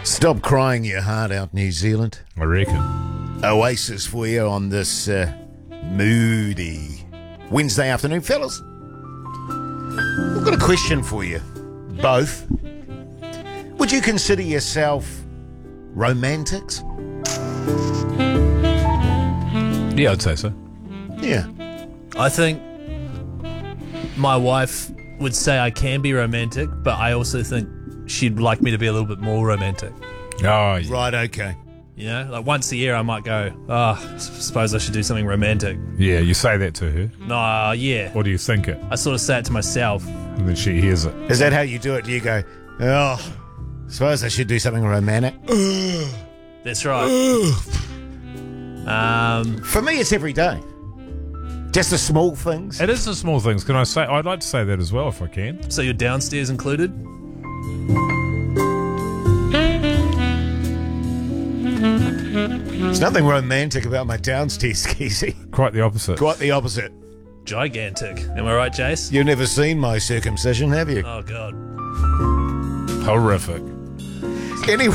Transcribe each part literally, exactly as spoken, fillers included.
Stop crying your heart out, New Zealand. I reckon. Oasis for you on this uh, moody Wednesday afternoon. Fellas, I've got a question for you, both. Would you consider yourself romantics? Yeah, I'd say so. Yeah. I think my wife would say I can be romantic, but I also think she'd like me to be a little bit more romantic. Oh, yeah. Right, okay. You know, like once a year I might go, oh, I suppose I should do something romantic. Yeah, you say that to her. No, uh, yeah. Or do you think it? I sort of say it to myself. And then she hears it. Is that how you do it? Do you go, oh, suppose I should do something romantic? That's right. um, For me, it's every day. Just the small things. It is the small things. Can I say? I'd like to say that as well if I can. so you're downstairs included? There's nothing romantic about my downstairs, Skeezy. Quite the opposite. Quite the opposite. Gigantic. Am I right, Jace? You've never seen my circumcision, have you? Oh, God. Horrific. Anyway,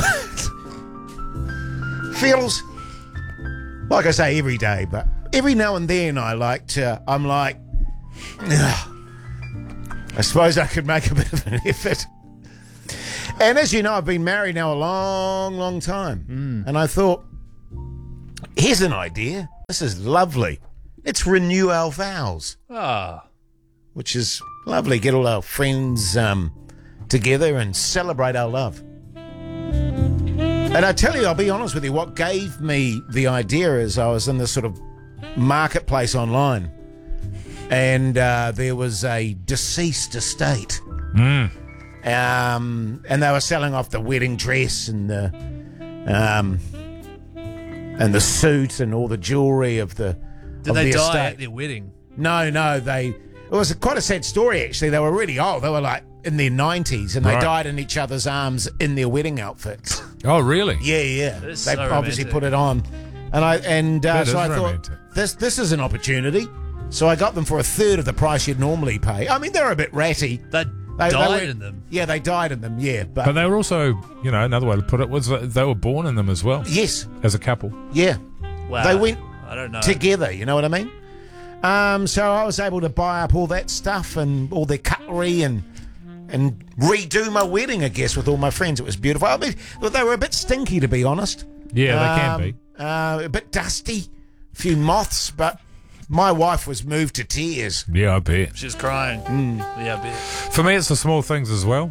feels like I say every day, but every now and then I like to, I'm like, ugh, I suppose I could make a bit of an effort. And as you know, I've been married now a long, long time. Mm. And I thought, here's an idea. This is lovely. Let's renew our vows. Ah. Which is lovely. Get all our friends um, together and celebrate our love. And I tell you, I'll be honest with you, what gave me the idea is I was in this sort of marketplace online, and uh, there was a deceased estate. Mm. Um, and they were selling off the wedding dress and the um, and the suit and all the jewellery of the Did of they the die estate. at their wedding? No, no, they. It was quite a sad story actually. They were really old. They were like in their nineties, and they Right. died in each other's arms in their wedding outfits. Oh, really? Yeah, yeah. That is They so obviously romantic. put it on, and I and uh, That so is I romantic. thought this this is an opportunity. So I got them for a third of the price you'd normally pay. I mean, they're a bit ratty. They, They, died they were, in them. Yeah, they died in them. Yeah, but, But they were also, you know, another way to put it was that they were born in them as well. yes, As a couple. yeah, Wow. they went I don't know. together. You know what I mean? Um, so I was able to buy up all that stuff and all their cutlery and and redo my wedding, I guess, with all my friends. It was beautiful. I mean, well, they were a bit stinky, to be honest. Yeah, they can Um, be. Uh, a bit dusty, a few moths, but my wife was moved to tears. Yeah, I bet. She's crying. Mm. Yeah, I bet. For me, it's the small things as well.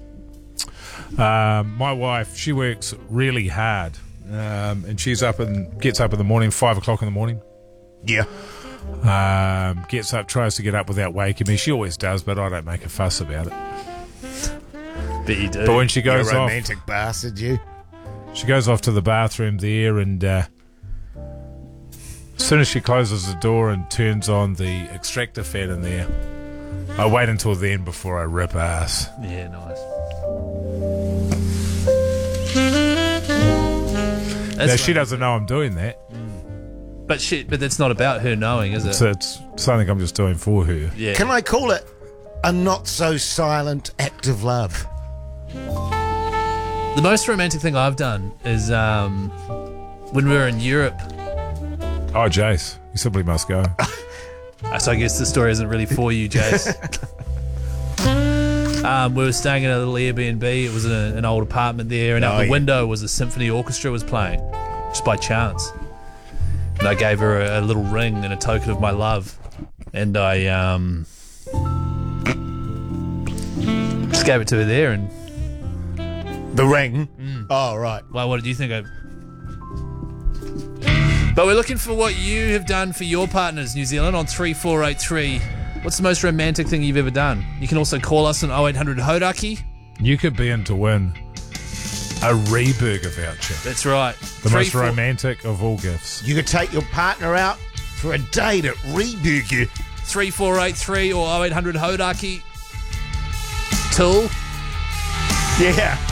Um, my wife, she works really hard, um, and she's up and gets up in the morning, five o'clock in the morning. Yeah. Um, gets up, tries to get up without waking me. She always does, but I don't make a fuss about it. Bet you do. But when she You're goes a off, romantic bastard, you. she goes off to the bathroom there, and uh, as soon as she closes the door and turns on the extractor fan in there, I wait until then before I rip ass. Yeah, nice. Now, That's she right. doesn't know I'm doing that. But shit, but that's not about her knowing, is it? So it's something I'm just doing for her. yeah. Can I call it a not so silent act of love? The most romantic thing I've done is um, when we were in Europe. Oh, Jace, you simply must go. So I guess the story isn't really for you, Jace. um, we were staying in a little Airbnb. It was in a, an old apartment there, and Oh, out the yeah. window was a symphony orchestra was playing, just by chance. And I gave her a, a little ring in a token of my love, and I um, just gave it to her there. And The ring? Oh, right. well, what did you think of? But we're looking for what you have done for your partners, New Zealand, on three four eight three. What's the most romantic thing you've ever done? You can also call us on oh eight hundred Hodaki. You could be in to win a Reburger voucher. That's right. The Three, most four- romantic of all gifts. You could take your partner out for a date at Reburger. three four eight three or oh eight hundred Hodaki. Tool. Yeah.